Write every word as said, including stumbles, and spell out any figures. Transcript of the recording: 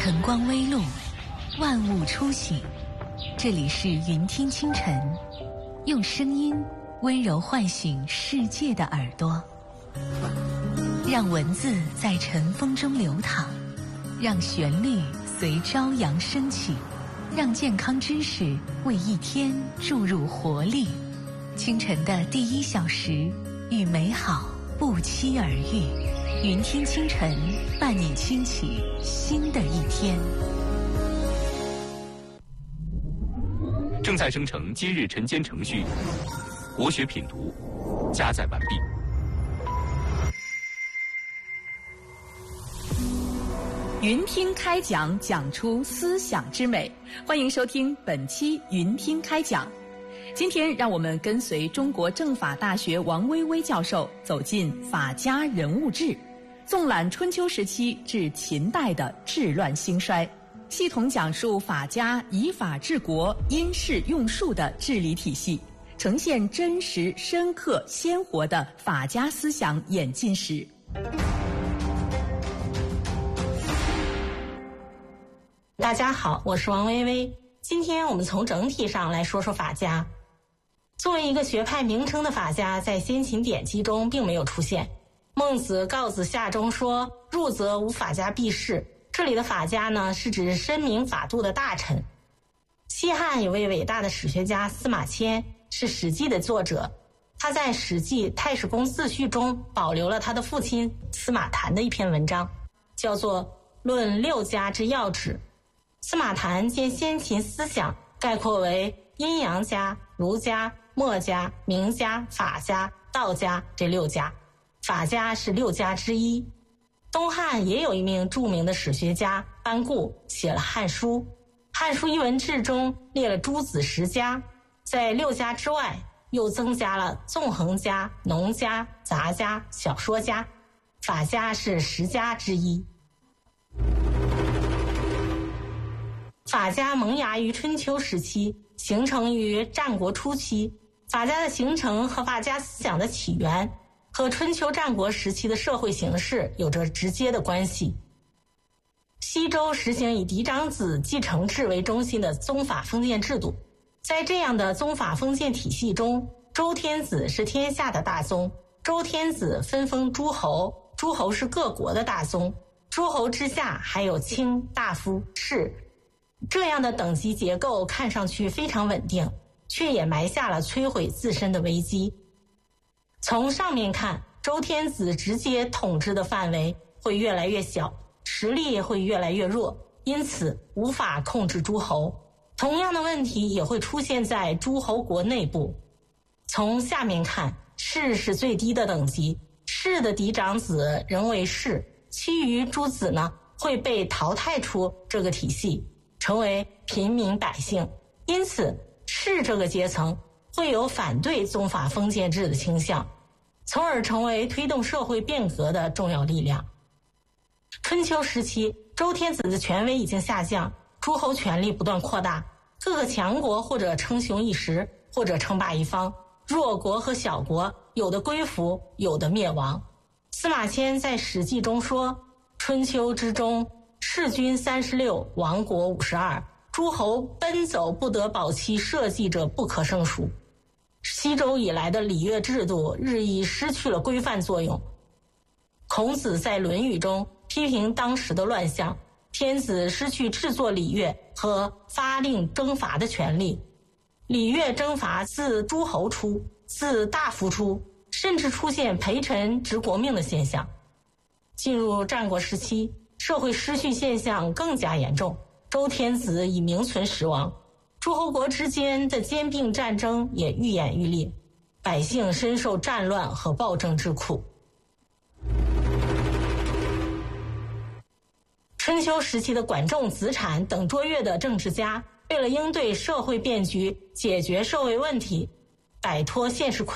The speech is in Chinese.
晨光微露，万物初醒。这里是云听清晨，用声音温柔唤醒世界的耳朵，让文字在晨风中流淌，让旋律随朝阳升起，让健康知识为一天注入活力。清晨的第一小时，与美好不期而遇。云听清晨，伴你轻启新的一天。 正在生成今日晨间程序，国学品读加载完毕。 云听开讲，讲出思想之美。欢迎收听本期云听开讲。今天让我们跟随中国政法大学王薇薇教授走进法家人物志，纵览春秋时期至秦代的治乱兴衰，系统讲述法家以法治国、因势用术的治理体系，呈现真实、深刻、鲜活的法家思想演进史。 大家好，我是王薇薇。今天我们从整体上来说说法家。作为一个学派名称的法家，在先秦典籍中并没有出现。孟子《告子下》中说：“入则无法家必士。”这里的法家呢，是指深明法度的大臣。西汉有位伟大的史学家司马迁，是《史记》的作者。他在《史记·太史公自序》中保留了他的父亲司马谈的一篇文章，叫做《论六家之要旨》。司马谈将先秦思想概括为阴阳家、儒家、墨家、名家、法家、道家这六家。法家是六家之一。东汉也有一名著名的史学家班固写了《汉书》，《汉书艺文志》中列了诸子十家，在六家之外又增加了纵横家、农家、杂家、小说家，法家是十家之一。法家萌芽于春秋时期，形成于战国初期。法家的形成和法家思想的起源和春秋战国时期的社会形势有着直接的关系。西周实行以嫡长子继承制为中心的宗法封建制度，在这样的宗法封建体系中，周天子是天下的大宗，周天子分封诸侯，诸侯是各国的大宗，诸侯之下还有卿、大夫、士，这样的等级结构看上去非常稳定，却也埋下了摧毁自身的危机。从上面看，周天子直接统治的范围会越来越小，实力会越来越弱，因此无法控制诸侯。同样的问题也会出现在诸侯国内部。从下面看，士是最低的等级，士的嫡长子仍为士，其余诸子呢会被淘汰出这个体系，成为平民百姓。因此士这个阶层会有反对宗法封建制的倾向，从而成为推动社会变革的重要力量。春秋时期，周天子的权威已经下降，诸侯权力不断扩大，各个强国或者称雄一时，或者称霸一方，弱国和小国有的归服，有的灭亡。司马迁在《史记》中说：“春秋之中，弑君三十六，亡国五十二，诸侯奔走不得保期社稷者不可胜数。”西周以来的礼乐制度日益失去了规范作用。孔子在《论语》中批评当时的乱象，天子失去制作礼乐和发令征伐的权利，礼乐征伐自诸侯出，自大夫出，甚至出现陪臣执国命的现象。进入战国时期，社会失序现象更加严重，周天子已名存实亡，诸侯国之间的兼并战争也愈演愈烈，百姓深受战乱和暴政之苦。春秋时期的管仲、子产等卓越的政治家，为了应对社会变局，解决社会问题，摆脱现实困